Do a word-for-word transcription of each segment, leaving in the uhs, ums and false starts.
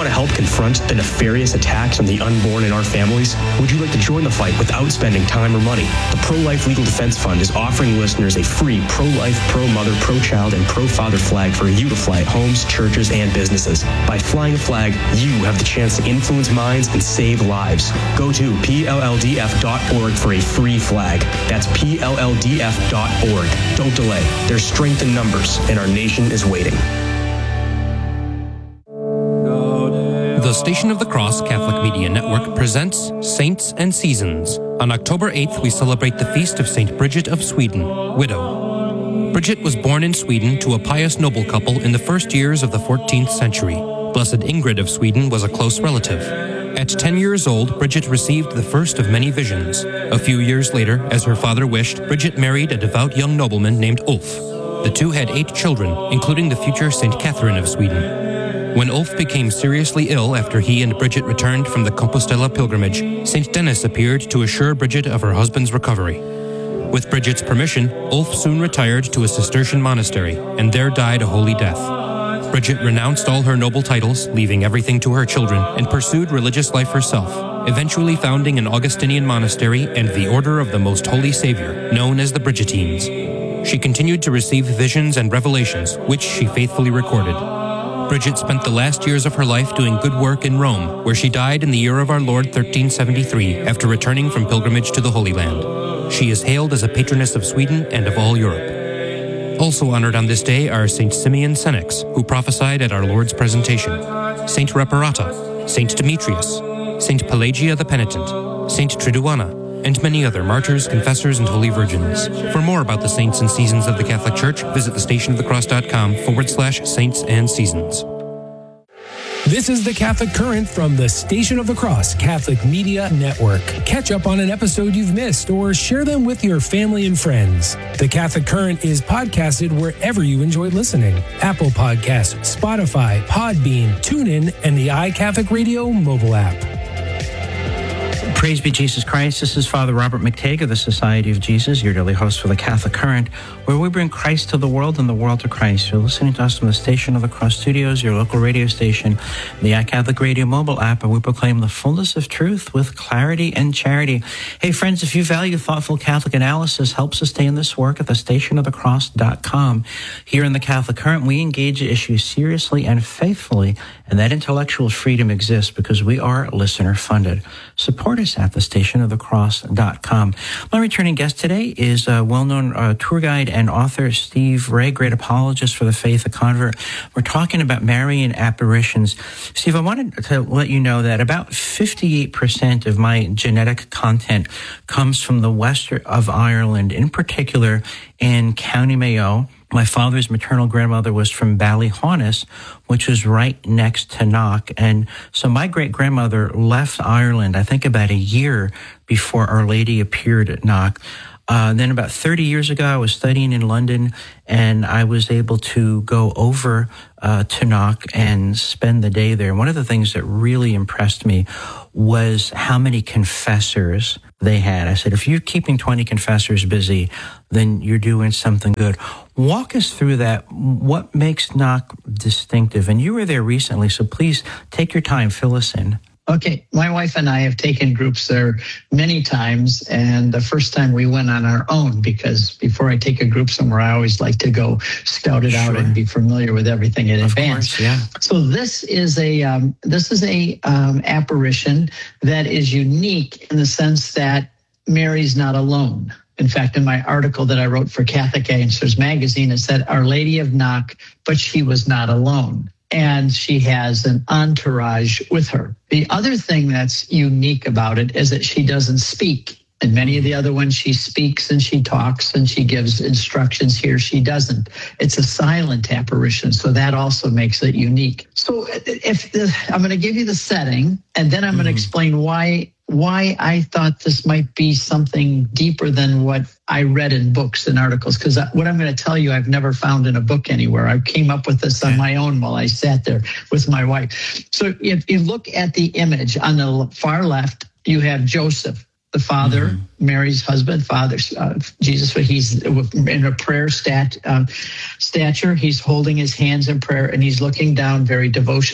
want to help confront the nefarious attacks on the unborn in our families? Would you like to join the fight without spending time or money? The Pro-Life Legal Defense Fund is offering listeners a free pro-life, pro-mother, pro-child, and pro-father flag for you to fly at homes, churches, and businesses. By flying a flag, you have the chance to influence minds and save lives. Go to P L L D F dot org for a free flag. That's P L L D F dot org. Don't delay. There's strength in numbers, and our nation is waiting. The Station of the Cross Catholic Media Network presents Saints and Seasons. On October eighth, we celebrate the feast of Saint Bridget of Sweden, widow. Bridget was born in Sweden to a pious noble couple in the first years of the fourteenth century. Blessed Ingrid of Sweden was a close relative. At ten years old, Bridget received the first of many visions. A few years later, as her father wished, Bridget married a devout young nobleman named Ulf. The two had eight children, including the future Saint Catherine of Sweden. When Ulf became seriously ill after he and Bridget returned from the Compostela pilgrimage, Saint Denis appeared to assure Bridget of her husband's recovery. With Bridget's permission, Ulf soon retired to a Cistercian monastery and there died a holy death. Bridget renounced all her noble titles, leaving everything to her children, and pursued religious life herself, eventually founding an Augustinian monastery and the Order of the Most Holy Savior, known as the Bridgetines. She continued to receive visions and revelations, which she faithfully recorded. Bridget spent the last years of her life doing good work in Rome, where she died in the year of our Lord thirteen seventy-three after returning from pilgrimage to the Holy Land. She is hailed as a patroness of Sweden and of all Europe. Also honored on this day are Saint Simeon Senex, who prophesied at our Lord's presentation, Saint Reparata, Saint Demetrius, Saint Pelagia the Penitent, Saint Triduana, and many other martyrs, confessors, and holy virgins. For more about the saints and seasons of the Catholic Church, visit thestationofthecross.com forward slash saints and seasons. This is the Catholic Current from the Station of the Cross Catholic Media Network. Catch up on an episode you've missed or share them with your family and friends. The Catholic Current is podcasted wherever you enjoy listening. Apple Podcasts, Spotify, Podbean, TuneIn, and the iCatholic Radio mobile app. Praise be Jesus Christ. This is Father Robert McTague of the Society of Jesus, your daily host for the Catholic Current, where we bring Christ to the world and the world to Christ. You're listening to us from the Station of the Cross Studios, your local radio station, the iCatholic Radio mobile app, and we proclaim the fullness of truth with clarity and charity. Hey, friends, if you value thoughtful Catholic analysis, help sustain this work at the station of the cross dot com. Here in the Catholic Current, we engage issues seriously and faithfully, and that intellectual freedom exists because we are listener-funded. Support us at the station of the cross dot com. My returning guest today is a well-known uh, tour guide and author Steve Ray, great apologist for the faith, a convert. We're talking about Marian apparitions. Steve, I wanted to let you know that about fifty-eight percent of my genetic content comes from the west of Ireland, in particular in County Mayo. My father's maternal grandmother was from Ballyhaunis, which was right next to Knock. And so my great-grandmother left Ireland, I think about a year before Our Lady appeared at Knock. Uh, then about thirty years ago, I was studying in London, and I was able to go over uh, to Knock and spend the day there. One of the things that really impressed me was how many confessors they had. I said, if you're keeping twenty confessors busy, then you're doing something good. Walk us through that. What makes Knock distinctive? And you were there recently, so please take your time, fill us in. Okay, my wife and I have taken groups there many times, and the first time we went on our own, because before I take a group somewhere, I always like to go scout it sure. out and be familiar with everything in of advance. Course, yeah. So this is a um, this is a um, apparition that is unique in the sense that Mary's not alone. In fact, in my article that I wrote for Catholic Answers magazine, it said Our Lady of Knock, but she was not alone. And she has an entourage with her. The other thing that's unique about it is that she doesn't speak. And many of the other ones, she speaks and she talks and she gives instructions. Here she doesn't. It's a silent apparition, so that also makes it unique. So if the, I'm going to give you the setting, and then I'm mm-hmm. going to explain why why I thought this might be something deeper than what I read in books and articles, because what I'm going to tell you, I've never found in a book anywhere. I came up with this on my own while I sat there with my wife. So if you look at the image on the far left, you have Joseph, the father, mm-hmm. Mary's husband, father, uh, Jesus. He's in a prayer stat, uh, stature. He's holding his hands in prayer, and he's looking down very devotionally.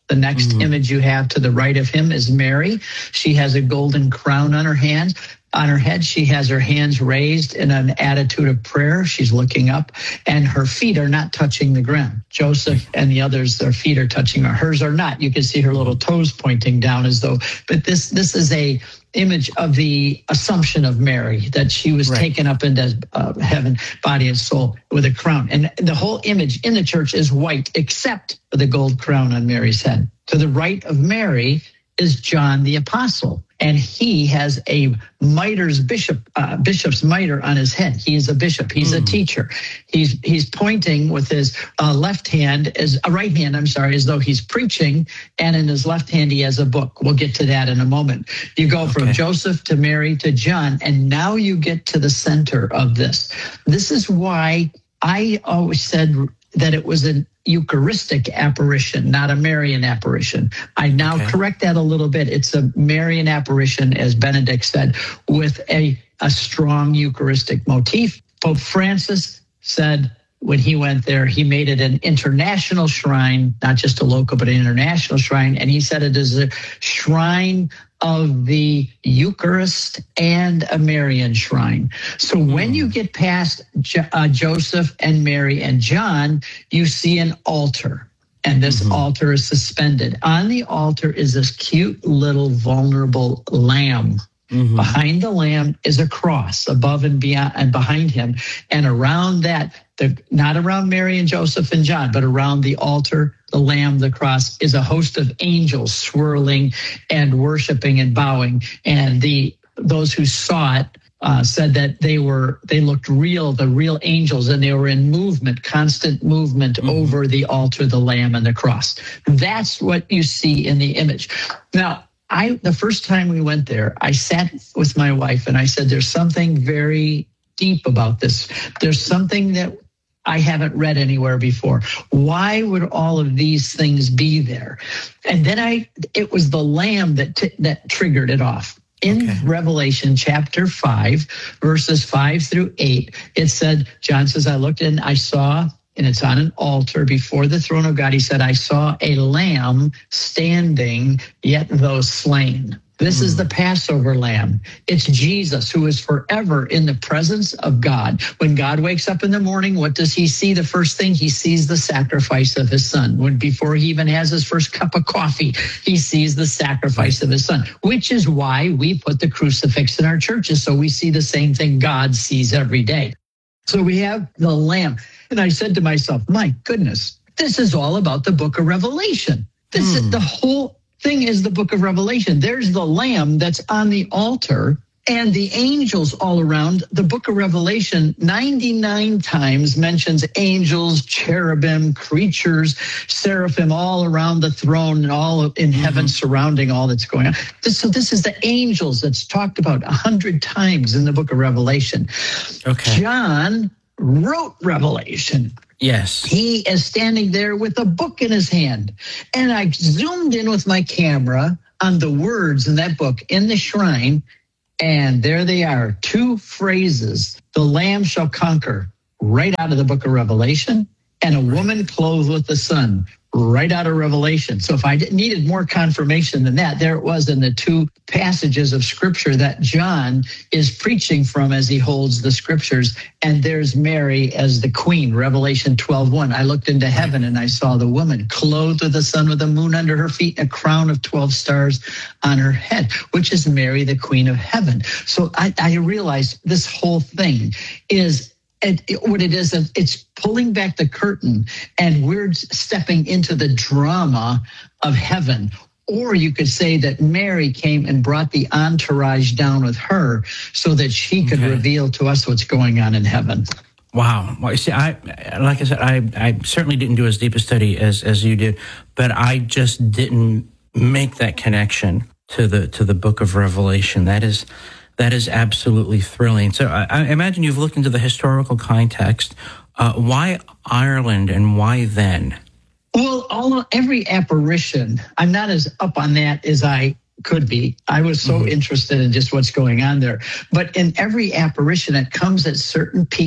The next Mm-hmm. image you have to the right of him is Mary. She has a golden crown on her hands. On her head, she has her hands raised in an attitude of prayer. She's looking up, and her feet are not touching the ground. Joseph and the others, their feet are touching her. Hers are not. You can see her little toes pointing down as though, but this this is a image of the assumption of Mary, that she was Right. taken up into uh, heaven, body and soul, with a crown. And the whole image in the church is white, except for the gold crown on Mary's head. To the right of Mary is John the Apostle, and he has a mitres bishop, uh, bishop's mitre on his head. He is a bishop. He's mm. a teacher. He's he's pointing with his uh, left hand, as a right hand, I'm sorry, as though he's preaching, and in his left hand he has a book. We'll get to that in a moment. You go from okay. Joseph to Mary to John, and now you get to the center of this. This is why I always said that it was an Eucharistic apparition, not a Marian apparition. I now okay. correct that a little bit. It's a Marian apparition, as Benedict said, with a, a strong Eucharistic motif. Pope Francis said when he went there, he made it an international shrine, not just a local, but an international shrine. And he said it is a shrine of the Eucharist and a Marian shrine. So mm. when you get past jo- uh, Joseph and Mary and John, you see an altar. And this mm-hmm. altar is suspended. On the altar is this cute little vulnerable lamb. Mm-hmm. Behind the lamb is a cross above and beyond and behind him. And around that, the, not around Mary and Joseph and John, but around the altar, the lamb, the cross, is a host of angels swirling and worshiping and bowing. And the those who saw it uh, said that they were they looked real, the real angels, and they were in movement, constant movement mm-hmm. over the altar, the lamb, and the cross. That's what you see in the image. Now, I the first time we went there, I sat with my wife and I said, there's something very deep about this. There's something that I haven't read anywhere before. Why would all of these things be there? And then I, it was the lamb that t- that triggered it off. In okay. Revelation chapter five, verses five through eight, it said, John says, I looked and I saw, and it's on an altar before the throne of God. He said, I saw a lamb standing, yet though slain. This mm. is the Passover lamb. It's Jesus, who is forever in the presence of God. When God wakes up in the morning, what does he see? The first thing, he sees the sacrifice of his son. When before he even has his first cup of coffee, he sees the sacrifice of his son, which is why we put the crucifix in our churches. So we see the same thing God sees every day. So we have the lamb. And I said to myself, my goodness, this is all about the book of Revelation. This mm. is the whole thing is the book of Revelation. There's the lamb that's on the altar and the angels all around. The book of Revelation ninety-nine times mentions angels, cherubim, creatures, seraphim all around the throne and all in mm-hmm. heaven surrounding all that's going on. This, so this is the angels that's talked about a hundred times in the book of Revelation. Okay. John wrote Revelation. Yes. He is standing there with a book in his hand. And I zoomed in with my camera on the words in that book in the shrine. And there they are, two phrases. The Lamb shall conquer, right out of the book of Revelation. And a woman clothed with the sun, right out of Revelation. So if I needed more confirmation than that, there it was in the two passages of scripture that John is preaching from as he holds the scriptures. And there's Mary as the queen, Revelation twelve one. I looked into heaven and I saw the woman clothed with the sun with the moon under her feet, and a crown of twelve stars on her head, which is Mary, the queen of heaven. So I, I realized this whole thing is It, it, what it is, it's pulling back the curtain and we're stepping into the drama of heaven. Or you could say that Mary came and brought the entourage down with her so that she could okay. reveal to us what's going on in heaven. Wow. Well, you see, I, like I said, I, I certainly didn't do as deep a study as, as you did, but I just didn't make that connection to the, to the book of Revelation. That is... That is absolutely thrilling. So I, I imagine you've looked into the historical context. Uh, why Ireland and why then? Well, all every apparition, I'm not as up on that as I could be. I was so mm-hmm. interested in just what's going on there. But in every apparition, it comes at certain peak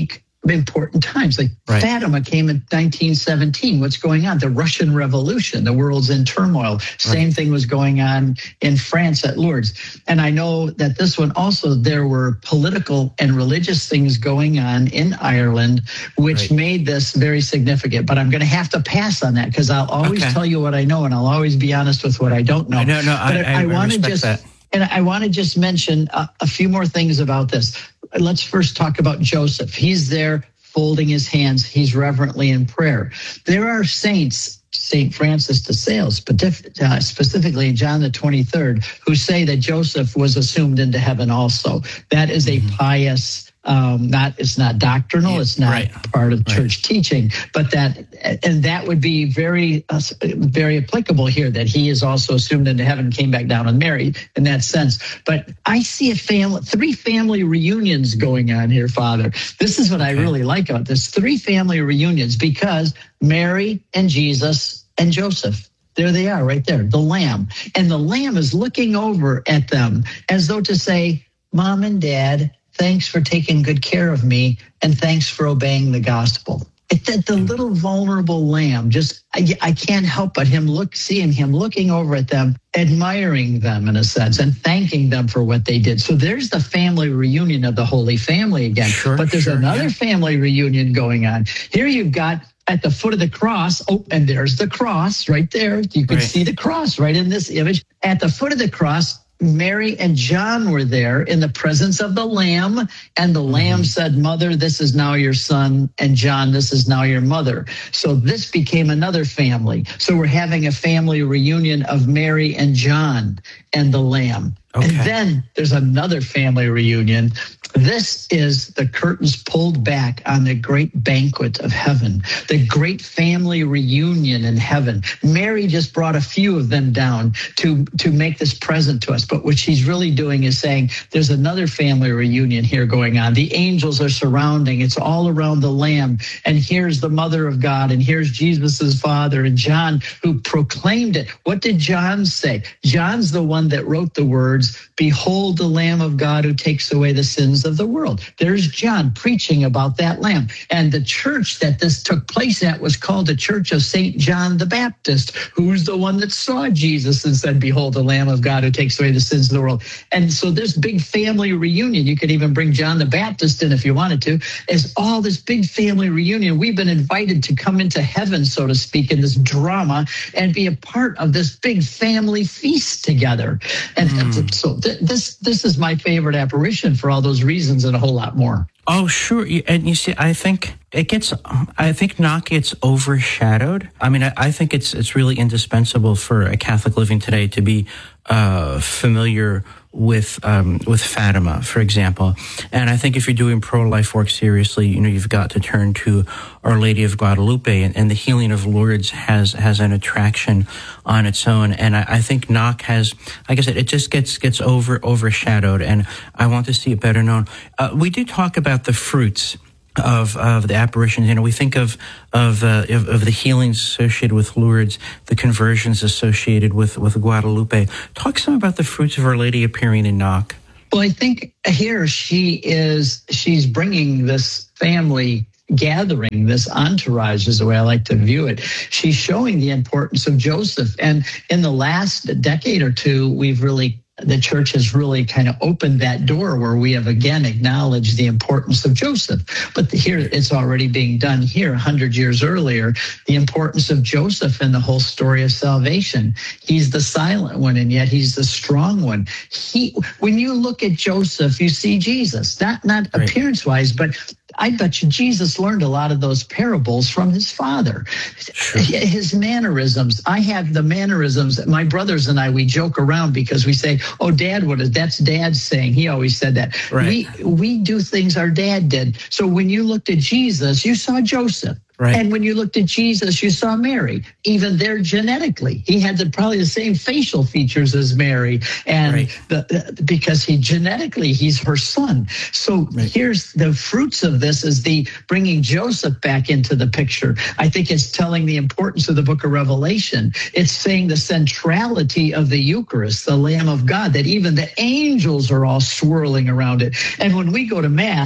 important times. Like right. Fatima came in nineteen seventeen. What's going on? The Russian Revolution. The world's in turmoil. Same right. thing was going on in France at Lourdes. And I know that this one also, there were political and religious things going on in Ireland, which right. made this very significant. But I'm going to have to pass on that because I'll always okay. tell you what I know, and I'll always be honest with what I don't know. No, no, but I, I, I want to respect just, that. And I want to just mention a, a few more things about this. Let's first talk about Joseph. He's there folding his hands. He's reverently in prayer. There are saints, Saint Francis de Sales, uh, specifically John the twenty-third, who say that Joseph was assumed into heaven also. That is a pious Um, not it's not doctrinal, Yeah, it's not right. part of church right. teaching, but that and that would be very uh, very applicable here. That he is also assumed into heaven, and came back down with Mary in that sense. But I see a family, three family reunions going on here, Father. This is what okay. I really like about this: three family reunions, because Mary and Jesus and Joseph. There they are, right there, the Lamb, and the Lamb is looking over at them as though to say, "Mom and Dad, thanks for taking good care of me, and thanks for obeying the gospel." It, that the little vulnerable lamb, just I, I can't help but him look, seeing him looking over at them, admiring them in a sense, and thanking them for what they did. So there's the family reunion of the Holy Family again. Sure, but there's sure, another yeah. family reunion going on. Here you've got at the foot of the cross. Oh, and there's the cross right there. You can right. see the cross right in this image. At the foot of the cross, Mary and John were there in the presence of the Lamb, and the mm-hmm. Lamb said, "Mother, this is now your son, and John, this is now your mother." So this became another family. So we're having a family reunion of Mary and John and the Lamb. Okay. And then there's another family reunion. This is the curtains pulled back on the great banquet of heaven, the great family reunion in heaven. Mary just brought a few of them down to, to make this present to us. But what she's really doing is saying there's another family reunion here going on. The angels are surrounding. It's all around the Lamb. And here's the Mother of God. And here's Jesus's father and John, who proclaimed it. What did John say? John's the one that wrote the words, "Behold the Lamb of God who takes away the sins of the world." There's John preaching about that Lamb. And the church that this took place at was called the Church of Saint John the Baptist, who's the one that saw Jesus and said, "Behold the Lamb of God who takes away the sins of the world." And so this big family reunion, you could even bring John the Baptist in if you wanted to, is all this big family reunion. We've been invited to come into heaven, so to speak, in this drama and be a part of this big family feast together. And mm. so th- this this is my favorite apparition for all those reasons and a whole lot more. Oh, sure. And you see, I think it gets, I think Knock gets overshadowed. I mean, I, I think it's it's really indispensable for a Catholic living today to be uh, familiar with um, with Fatima, for example. And I think if you're doing pro-life work seriously, you know, you've got to turn to Our Lady of Guadalupe, and, and the healing of Lourdes has has an attraction on its own. And I, I think Knock has, like I said, it just gets gets over overshadowed, and I want to see it better known. Uh, we do talk about the fruits of of the apparitions. You know, we think of of, uh, of of the healings associated with Lourdes, the conversions associated with with Guadalupe. Talk some about the fruits of Our Lady appearing in Knock. Well, I think here she is. She's bringing this family gathering, this entourage is the way I like to view it. She's showing the importance of Joseph, and in the last decade or two, we've really. The church has really kind of opened that door where we have again acknowledged the importance of Joseph. But here it's already being done here a hundred years earlier, the importance of Joseph in the whole story of salvation. He's the silent one, and yet he's the strong one. He, when you look at Joseph, you see Jesus, not, not right. appearance-wise, but I bet you Jesus learned a lot of those parables from his father. Sure. His mannerisms. I have the mannerisms. My brothers and I, we joke around because we say, "Oh, Dad would have." That's Dad's saying. He always said that. Right. We we do things our dad did. So when you looked at Jesus, you saw Joseph. Right. And when you looked at Jesus, you saw Mary. Even there genetically, he had the, probably the same facial features as Mary, and right. the, because he genetically he's her son. So right. here's the fruits of this: is the bringing Joseph back into the picture. I think it's telling the importance of the Book of Revelation. It's saying the centrality of the Eucharist, the Lamb of God, that even the angels are all swirling around it. And when we go to Mass,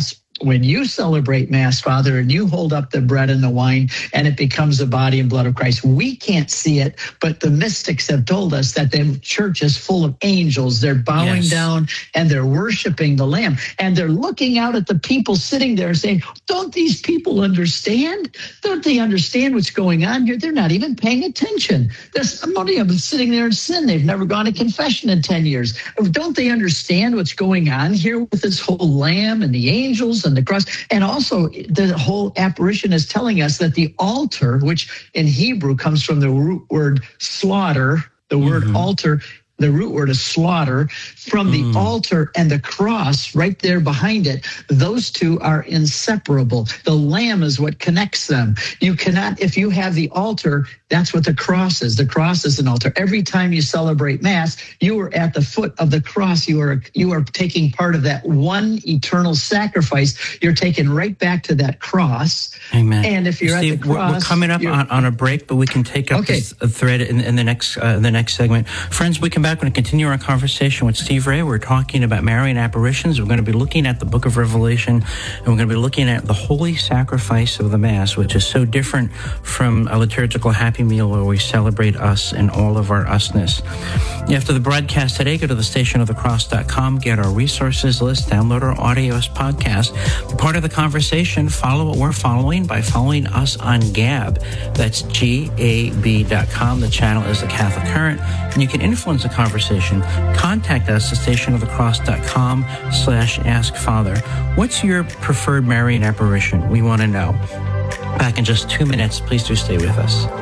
when you celebrate Mass, Father, and you hold up the bread and the wine, and it becomes the body and blood of Christ, we can't see it, but the mystics have told us that the church is full of angels. They're bowing Yes. down and they're worshiping the Lamb, and they're looking out at the people sitting there saying, don't these people understand? Don't they understand what's going on here? They're not even paying attention. There's many of them sitting there in sin. They've never gone to confession in ten years. Don't they understand what's going on here with this whole Lamb and the angels and the cross? And also the whole apparition is telling us that the altar, which in Hebrew comes from the root word slaughter, the word Mm-hmm. altar, the root word is slaughter, from the Mm. altar and the cross right there behind it. Those two are inseparable. The Lamb is what connects them. You cannot, if you have the altar, that's what the cross is. The cross is an altar. Every time you celebrate Mass, you are at the foot of the cross. You are you are taking part of that one eternal sacrifice. You're taken right back to that cross. Amen. And if you're Steve, at the we're- cross, we're coming up you're- on, on a break, but we can take up Okay. this thread in, in the next uh, in the next segment. Friends, we come back. We're going to continue our conversation with Steve Ray. We're talking about Marian apparitions. We're going to be looking at the Book of Revelation, and we're going to be looking at the holy sacrifice of the Mass, which is so different from a liturgical Happy Meal where we celebrate us and all of our usness. After the broadcast today, go to the station of the cross dot com, get our resources list, download our audio as podcast. Be part of the conversation. Follow what we're following by following us on Gab. That's G A B dot com. The channel is the Catholic Current, and you can influence the conversation. Contact us at station of the cross dot com slash ask father. What's your preferred Marian apparition? We want to know. Back in just two minutes. Please do stay with us.